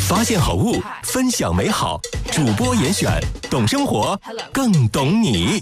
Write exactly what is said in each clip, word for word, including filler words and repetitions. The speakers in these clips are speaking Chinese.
发现好物，分享美好。主播严选，懂生活，更懂你。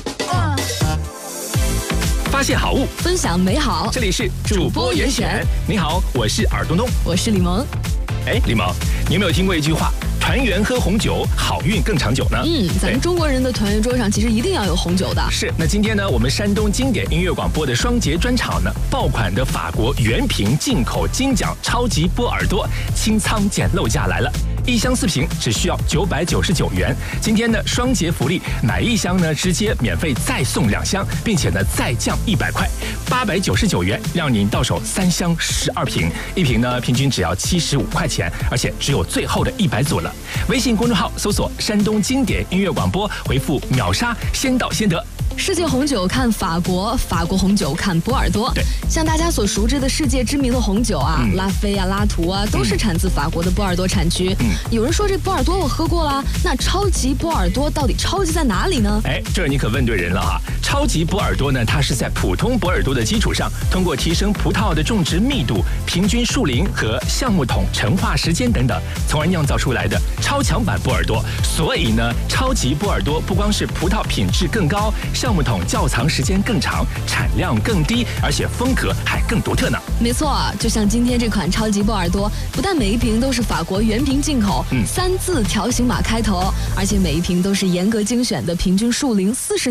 发现好物， 分享美好。 这里是主播严选。你好，我是尔东东， 我是李萌。 哎，李萌，你有没有听过一句话？团圆喝红酒，好运更长久呢。 嗯，咱们中国人的团圆桌上其实一定要有红酒的。 是，那今天呢，我们山东经典音乐广播的双节专场呢，爆款的法国原瓶进口金奖超级波尔多清仓捡漏价来了。一箱四瓶只需要九百九十九元。今天呢，双节福利，买一箱呢直接免费再送两箱，并且呢再降一百块，八百九十九元让您到手三箱十二瓶，一瓶呢平均只要七十五块钱，而且只有最后的一百组了。微信公众号搜索山东经典音乐广播，回复秒杀，先到先得。 世界红酒看法国，法国红酒看波尔多。 对， 像大家所熟知的世界知名的红酒啊，嗯、拉菲啊、拉图啊，都是产自法国的波尔多产区。嗯，有人说这波尔多我喝过啦，那超级波尔多到底超级在哪里呢？ 哎，这你可问对人了哈！超级波尔多呢，它是在普通波尔多的基础上，通过提升葡萄的种植密度、平均树龄和橡木桶陈化时间等等，从而酿造出来的超强版波尔多。所以呢，超级波尔多不光是葡萄品质更高，橡木桶窖藏时间更长，产量更低，而且风格还更独特呢。 没错，就像今天这款超级波尔多，不但每一瓶都是法国原瓶进口，嗯，三字条形码开头，而且每一瓶都是严格精选的平均树龄四十